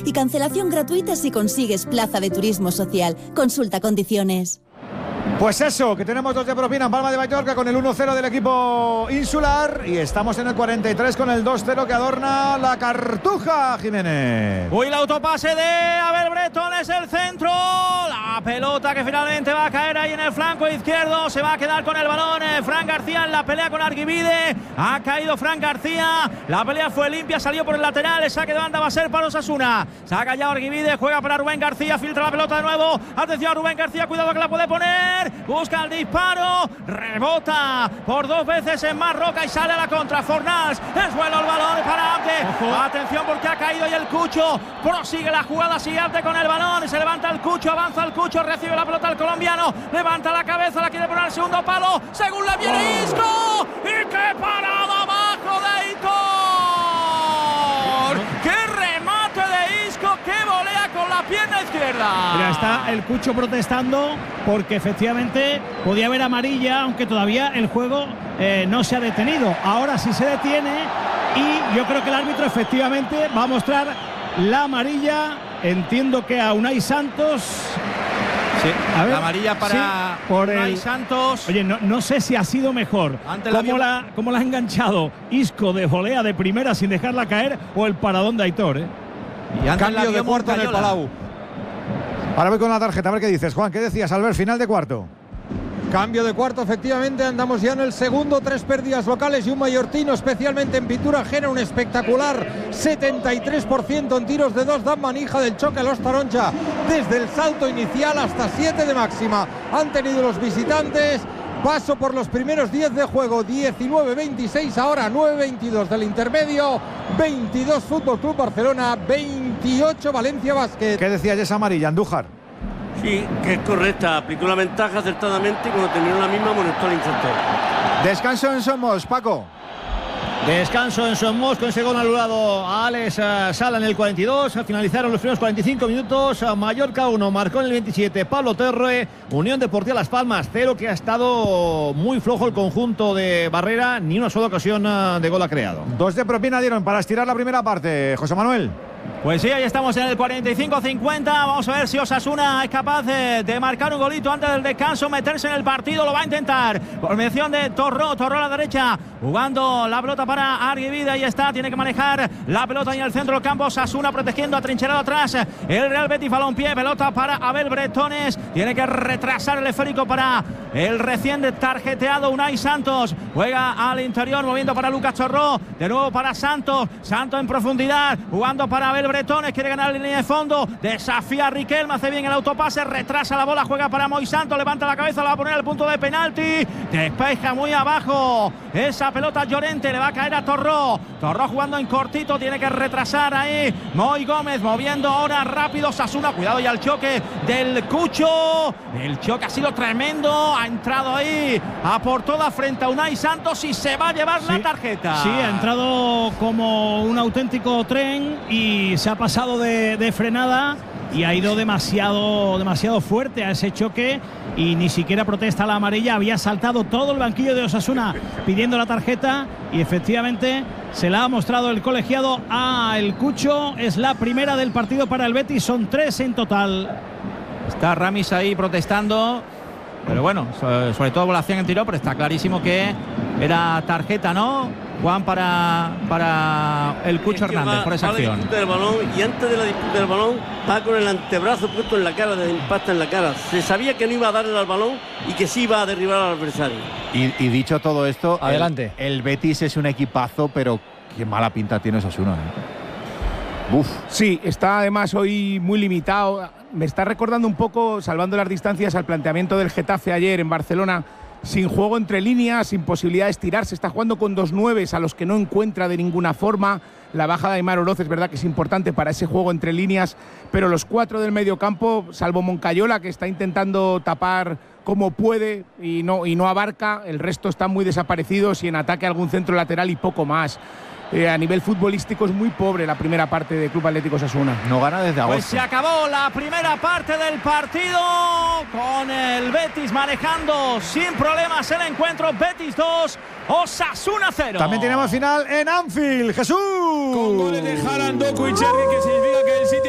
y cancelación gratuita si consigues plaza de turismo social. Consulta condiciones. Pues eso, que tenemos 2 de propina en Palma de Mallorca con el 1-0 del equipo insular y estamos en el 43 con el 2-0 que adorna la Cartuja, Jiménez. Uy, el autopase de Abel Bretón es el centro. La pelota que finalmente va a caer ahí en el flanco izquierdo. Se va a quedar con el balón Fran García en la pelea con Arguibide. Ha caído Fran García. La pelea fue limpia, salió por el lateral. El saque de banda va a ser para Osasuna. Saca ya Arguibide, juega para Rubén García. Filtra la pelota de nuevo. Atención, Rubén García, cuidado que la puede poner. Busca el disparo, rebota por 2 veces en Marroca y sale a la contra. Fornals, es bueno el balón para Abde. Atención porque ha caído y el Cucho prosigue la jugada siguiente con el balón. Se levanta el Cucho, avanza el Cucho, recibe la pelota el colombiano, levanta la cabeza, la quiere poner al segundo palo. Según le viene Isco. ¡Y qué parada abajo de Hitor! ¡Qué remate de Isco! ¡Qué volea con la pierna izquierda! Mira, está el Cucho protestando porque efectivamente podía haber amarilla, aunque todavía el juego no se ha detenido. Ahora sí se detiene y yo creo que el árbitro efectivamente va a mostrar la amarilla. Entiendo que a Unai Santos. Sí, a ver, la amarilla para sí, por Unai Santos. Oye, no sé si ha sido mejor cómo la ha enganchado Isco de volea de primera sin dejarla caer o el paradón de Aitor. Y cambio de cuarto en el Palau. Ahora voy con la tarjeta, a ver qué dices, Juan. ¿Qué decías, Albert? Final de cuarto. Cambio de cuarto, efectivamente, andamos ya en el segundo, 3 pérdidas locales y un mallorquino, especialmente en pintura ajena, un espectacular 73% en tiros de 2, dan manija del choque a los Taroncha, desde el salto inicial hasta 7 de máxima, han tenido los visitantes. Paso por los primeros 10 de juego, 19-26, ahora 9-22 del intermedio, 22 Fútbol Club Barcelona, 28 Valencia Basket. ¿Qué decía esa amarilla, Andújar? Sí, que es correcta, aplicó la ventaja acertadamente y cuando terminó la misma amonestó al instructor. Descanso en Somos, Paco. Descanso en Somos con ese gol anulado a Alex Sala en el 42. Finalizaron los primeros 45 minutos. Mallorca 1, marcó en el 27 Pablo Terre. Unión Deportiva Las Palmas 0, que ha estado muy flojo el conjunto de Barrera. Ni una sola ocasión de gol ha creado. 2 de propina dieron para estirar la primera parte, José Manuel. Pues sí, ahí estamos en el 45-50. Vamos a ver si Osasuna es capaz de marcar un golito antes del descanso, meterse en el partido. Lo va a intentar por mención de Torró a la derecha, jugando la pelota para Arguibide. Ahí está, tiene que manejar la pelota en el centro del campo. Osasuna protegiendo, atrincherado atrás el Real Betis, balompié, pelota para Abel Bretones. Tiene que retrasar el esférico para el recién tarjeteado Unai Santos. Juega al interior, moviendo para Lucas Torró. De nuevo para Santos. Santos en profundidad, jugando para Abel Bretones, quiere ganar la línea de fondo, desafía a Riquelme, hace bien el autopase, retrasa la bola, juega para Moi Santos, levanta la cabeza, la va a poner al punto de penalti, despeja muy abajo esa pelota Llorente, le va a caer a Torró jugando en cortito, tiene que retrasar ahí Moi Gómez, moviendo ahora rápido Osasuna, cuidado ya el choque del Cucho, el choque ha sido tremendo, ha entrado ahí a por todas frente a Unai Santos y se va a llevar la tarjeta. Sí, ha entrado como un auténtico tren y se ha pasado de frenada y ha ido demasiado fuerte a ese choque y ni siquiera protesta la amarilla. Había saltado todo el banquillo de Osasuna pidiendo la tarjeta y efectivamente se la ha mostrado el colegiado a el Cucho. Es la primera del partido para el Betis, son 3 en total. Está Ramis ahí protestando, pero bueno, sobre todo por la acción en tiro, pero está clarísimo que era tarjeta, ¿no? Juan, para el Cucho Hernández por esa acción. Del balón, y antes de la disputa del balón va con el antebrazo puesto en la cara, de impacta en la cara. Se sabía que no iba a darle al balón y que sí iba a derribar al adversario. Y dicho todo esto, adelante. El Betis es un equipazo, pero qué mala pinta tiene Osasuna, Uf. Sí, está además hoy muy limitado. Me está recordando un poco, salvando las distancias, al planteamiento del Getafe ayer en Barcelona. Sin juego entre líneas, sin posibilidad de estirarse, está jugando con 2 9s a los que no encuentra de ninguna forma. La baja de Aimar Oroz es verdad que es importante para ese juego entre líneas, pero los 4 del medio campo, salvo Moncayola, que está intentando tapar como puede y no abarca, el resto están muy desaparecidos y en ataque algún centro lateral y poco más. A nivel futbolístico es muy pobre la primera parte del Club Atlético Osasuna. No gana desde agosto. Pues se acabó la primera parte del partido con el Betis manejando sin problemas el encuentro. Betis 2, Osasuna 0. También tenemos final en Anfield, Jesús. Con goles de Haaland, Doku y Cherki, que significa que el City